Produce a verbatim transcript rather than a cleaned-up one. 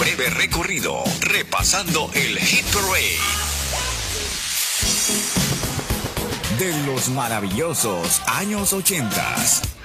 breve recorrido repasando el Hit Parade de los maravillosos años ochentas.